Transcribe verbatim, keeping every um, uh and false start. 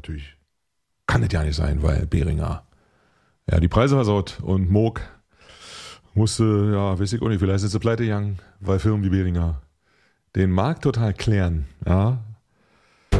natürlich, kann das ja nicht sein, weil Behringer, ja, die Preise versaut und Moog musste, ja, weiß ich auch nicht, vielleicht sind sie pleite gegangen, weil Firmen wie Behringer den Markt total klären, ja,